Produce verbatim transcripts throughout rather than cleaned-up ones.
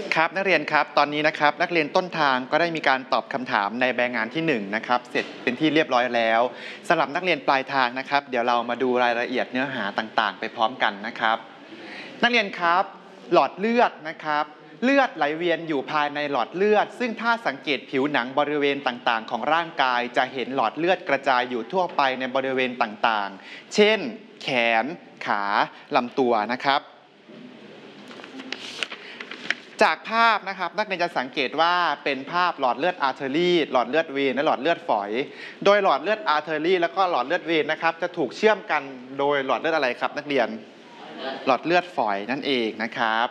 ครับนักเรียนครับตอนนี้นะครับนักเรียนต้นทางก็ได้มีการตอบคำถามในแบบงานที่หนึ่งนะครับเสร็จเป็นที่เรียบร้อยแล้วสำหรับนักเรียนปลายทางนะครับเดี๋ยวเรามาดูรายละเอียดเนื้อหาต่างๆไปพร้อมกันนะครับนักเรียนครับหลอดเลือดนะครับเลือดไหลเวียนอยู่ภายในหลอดเลือดซึ่งถ้าสังเกตผิวหนังบริเวณต่างๆของร่างกายจะเห็นหลอดเลือดกระจายอยู่ทั่วไปในบริเวณต่างๆเช่นแขนขาลำตัวนะครับจากภาพนะครับนักเรียนจะสังเกตว่าเป็นภาพหลอดเลือดอาร์เทอรี่หลอดเลือดเวนและหลอดเลือดฝอยโดยหลอดเลือดอาร์เทอรี่แล้วก็หลอดเลือดเวนนะครับจะถูกเชื่อมกันโดยหลอดเลือดอะไรครับนักเรียนหลอดเลือดฝอยนั่นเองนะครับ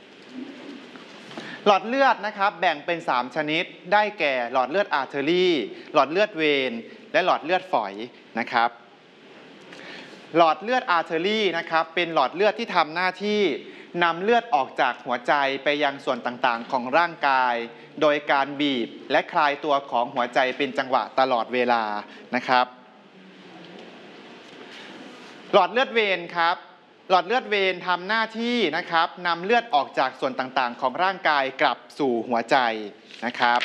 หลอดเลือดนะครับแบ่งเป็นสามชนิดได้แก่หลอดเลือดอาร์เทอรี่หลอดเลือดเวนและหลอดเลือดฝอยนะครับหลอดเลือดอาร์เทอรี่นะครับเป็นหลอดเลือดที่ทำหน้าที่นำเลือดออกจากหัวใจไปยังส่วนต่างๆของร่างกายโดยการบีบและคลายตัวของหัวใจเป็นจังหวะตลอดเวลานะครับหลอดเลือดเวนครับหลอดเลือดเวนทำหน้าที่นะครับนำเลือดออกจากส่วนต่างๆของร่างกายกลับสู่หัวใจนะครับ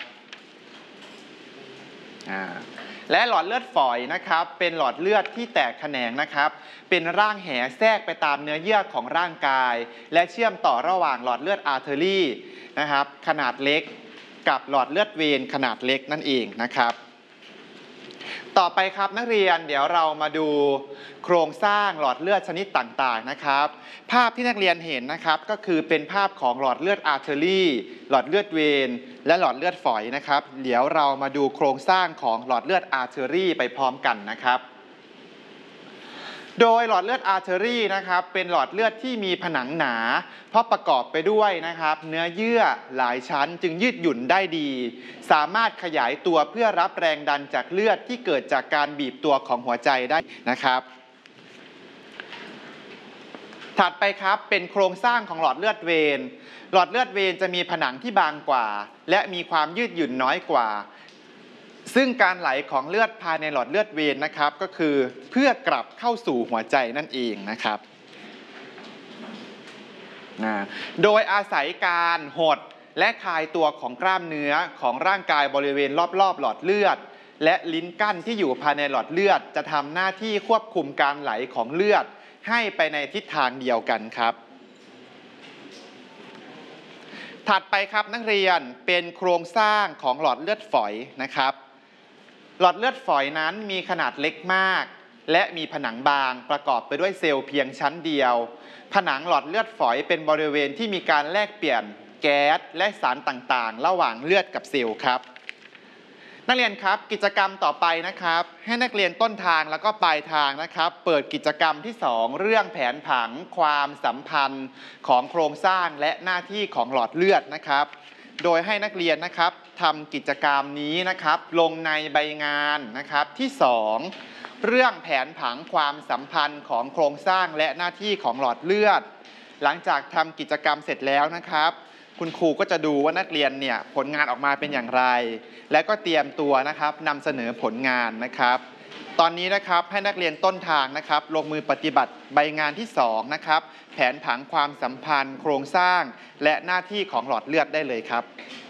อ่าและหลอดเลือดฝอยนะครับเป็นหลอดเลือดที่แตกแขนงนะครับเป็นร่างแหแทรกไปตามเนื้อเยื่อของร่างกายและเชื่อมต่อระหว่างหลอดเลือดอาร์เทอรี่นะครับขนาดเล็กกับหลอดเลือดเวนขนาดเล็กนั่นเองนะครับต่อไปครับนักเรียนเดี๋ยวเรามาดูโครงสร้างหลอดเลือดชนิดต่างๆนะครับภาพที่นักเรียนเห็นนะครับก็คือเป็นภาพของหลอดเลือดอาร์เทอรี่หลอดเลือดเวนและหลอดเลือดฝอยนะครับเดี๋ยวเรามาดูโครงสร้างของหลอดเลือดอาร์เทอรี่ไปพร้อมกันนะครับโดยหลอดเลือดอาร์เทอรี่นะครับเป็นหลอดเลือดที่มีผนังหนาเพราะประกอบไปด้วยนะครับเนื้อเยื่อหลายชั้นจึงยืดหยุ่นได้ดีสามารถขยายตัวเพื่อรับแรงดันจากเลือดที่เกิดจากการบีบตัวของหัวใจได้นะครับถัดไปครับเป็นโครงสร้างของหลอดเลือดเวนหลอดเลือดเวนจะมีผนังที่บางกว่าและมีความยืดหยุ่นน้อยกว่าซึ่งการไหลของเลือดภายในหลอดเลือดเวนนะครับก็คือเพื่อกลับเข้าสู่หัวใจนั่นเองนะครับโดยอาศัยการหดและคลายตัวของกล้ามเนื้อของร่างกายบริเวณรอบๆหลอดเลือดและลิ้นกั้นที่อยู่ภายในหลอดเลือดจะทำหน้าที่ควบคุมการไหลของเลือดให้ไปในทิศทางเดียวกันครับถัดไปครับนักเรียนเป็นโครงสร้างของหลอดเลือดฝอยนะครับหลอดเลือดฝอยนั้นมีขนาดเล็กมากและมีผนังบางประกอบไปด้วยเซลล์เพียงชั้นเดียวผนังหลอดเลือดฝอยเป็นบริเวณที่มีการแลกเปลี่ยนแก๊สและสารต่างๆระหว่างเลือดกับเซลล์ครับนักเรียนครับกิจกรรมต่อไปนะครับให้นักเรียนต้นทางแล้วก็ปลายทางนะครับเปิดกิจกรรมที่สองเรื่องแผนผังความสัมพันธ์ของโครงสร้างและหน้าที่ของหลอดเลือดนะครับโดยให้นักเรียนนะครับทำกิจกรรมนี้นะครับลงในใบงานนะครับที่สองเรื่องแผนผังความสัมพันธ์ของโครงสร้างและหน้าที่ของหลอดเลือดหลังจากทำกิจกรรมเสร็จแล้วนะครับคุณครูก็จะดูว่านักเรียนเนี่ยผลงานออกมาเป็นอย่างไรและก็เตรียมตัวนะครับนำเสนอผลงานนะครับตอนนี้นะครับให้นักเรียนต้นทางนะครับลงมือปฏิบัติใบงานที่สองนะครับแผนผังความสัมพันธ์โครงสร้างและหน้าที่ของหลอดเลือดได้เลยครับ